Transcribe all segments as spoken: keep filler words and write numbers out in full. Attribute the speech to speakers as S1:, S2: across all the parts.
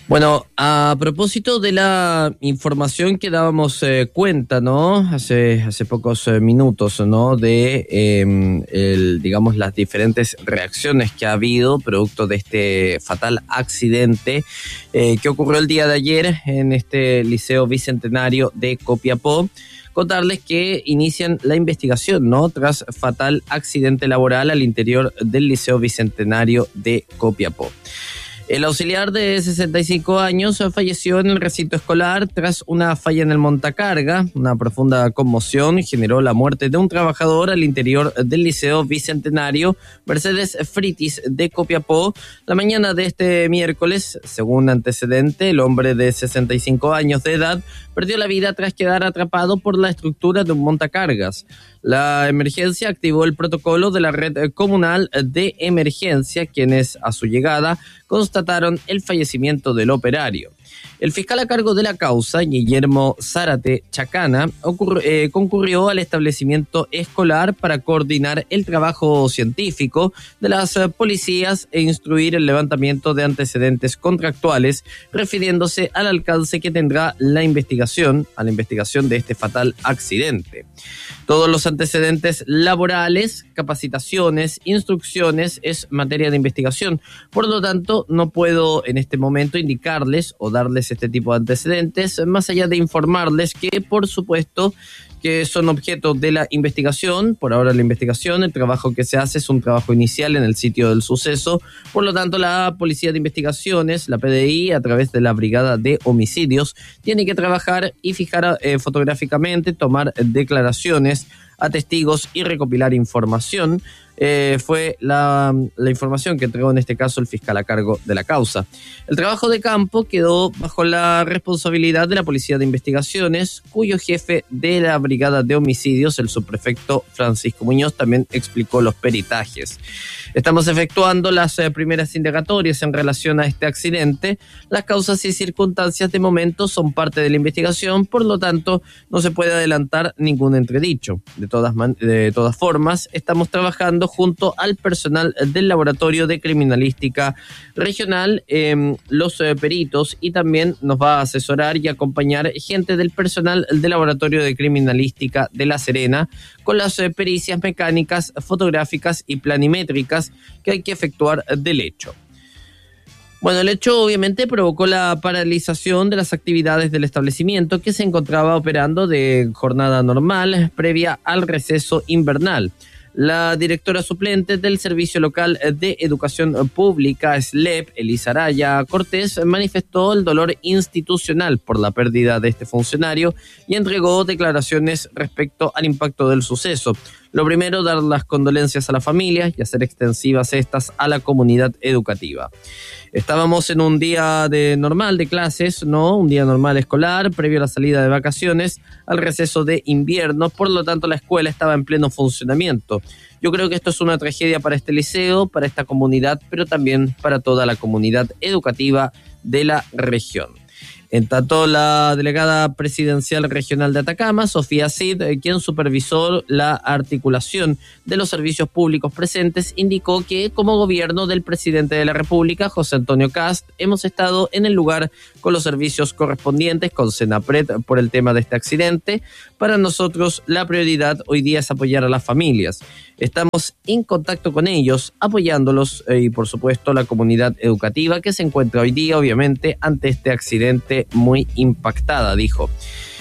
S1: Bueno, a propósito de la información que dábamos eh, cuenta, ¿no? Hace hace pocos eh, minutos, ¿no? De, eh, el, digamos, las diferentes reacciones que ha habido producto de este fatal accidente eh, que ocurrió el día de ayer en este Liceo Bicentenario de Copiapó. Contarles que inician la investigación, ¿no? Tras fatal accidente laboral al interior del Liceo Bicentenario de Copiapó. El auxiliar de sesenta y cinco años falleció en el recinto escolar tras una falla en el montacarga. Una profunda conmoción generó la muerte de un trabajador al interior del Liceo Bicentenario Mercedes Fritis de Copiapó la mañana de este miércoles. Según antecedente, el hombre de sesenta y cinco años de edad perdió la vida tras quedar atrapado por la estructura de un montacargas. La emergencia activó el protocolo de la red comunal de emergencia, quienes a su llegada constataron el fallecimiento del operario. El fiscal a cargo de la causa, Guillermo Zárate Chacana, ocurri- eh, concurrió al establecimiento escolar para coordinar el trabajo científico de las eh, policías e instruir el levantamiento de antecedentes contractuales, refiriéndose al alcance que tendrá la investigación, a la investigación de este fatal accidente. Todos los antecedentes laborales, capacitaciones, instrucciones es materia de investigación. Por lo tanto, no puedo en este momento indicarles o darles este tipo de antecedentes, más allá de informarles que, por supuesto, que son objeto de la investigación. Por ahora la investigación, el trabajo que se hace es un trabajo inicial en el sitio del suceso. Por lo tanto, la Policía de Investigaciones, la P D I, a través de la Brigada de Homicidios, tiene que trabajar y fijar eh, fotográficamente, tomar declaraciones a testigos y recopilar información. Eh, fue la, la información que entregó en este caso el fiscal a cargo de la causa. El trabajo de campo quedó bajo la responsabilidad de la Policía de Investigaciones, cuyo jefe de la Brigada de Homicidios, el subprefecto Francisco Muñoz, también explicó los peritajes. Estamos efectuando las eh, primeras indagatorias en relación a este accidente. Las causas y circunstancias de momento son parte de la investigación, por lo tanto no se puede adelantar ningún entredicho. De todas, man- de todas formas, estamos trabajando junto al personal del Laboratorio de Criminalística Regional, eh, los eh, peritos, y también nos va a asesorar y acompañar gente del personal del Laboratorio de Criminalística de La Serena con las eh, pericias mecánicas, fotográficas y planimétricas que hay que efectuar del hecho. Bueno, el hecho obviamente provocó la paralización de las actividades del establecimiento, que se encontraba operando de jornada normal previa al receso invernal. La directora suplente del Servicio Local de Educación Pública, S L E P, Elisa Araya Cortés, manifestó el dolor institucional por la pérdida de este funcionario y entregó declaraciones respecto al impacto del suceso. Lo primero, dar las condolencias a la familia y hacer extensivas estas a la comunidad educativa. Estábamos en un día de normal de clases, ¿no? Un día normal escolar, previo a la salida de vacaciones, al receso de invierno, por lo tanto la escuela estaba en pleno funcionamiento. Yo creo que esto es una tragedia para este liceo, para esta comunidad, pero también para toda la comunidad educativa de la región. En tanto, la delegada presidencial regional de Atacama, Sofía Cid, quien supervisó la articulación de los servicios públicos presentes, indicó que como gobierno del presidente de la República, José Antonio Kast, hemos estado en el lugar con los servicios correspondientes, con Senapred, por el tema de este accidente. Para nosotros, la prioridad hoy día es apoyar a las familias. Estamos en contacto con ellos, apoyándolos eh, y, por supuesto, la comunidad educativa que se encuentra hoy día, obviamente, ante este accidente muy impactada, dijo.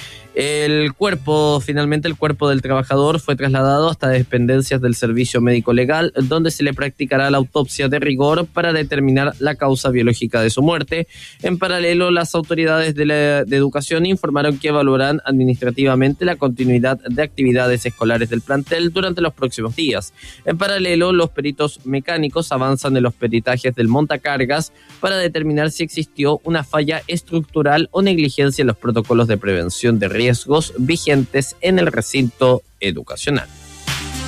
S1: El cuerpo, finalmente el cuerpo del trabajador fue trasladado hasta dependencias del Servicio Médico Legal, donde se le practicará la autopsia de rigor para determinar la causa biológica de su muerte. En paralelo, las autoridades de, la, de educación informaron que evaluarán administrativamente la continuidad de actividades escolares del plantel durante los próximos días. En paralelo, los peritos mecánicos avanzan en los peritajes del montacargas para determinar si existió una falla estructural o negligencia en los protocolos de prevención de riesgos vigentes en el recinto educacional.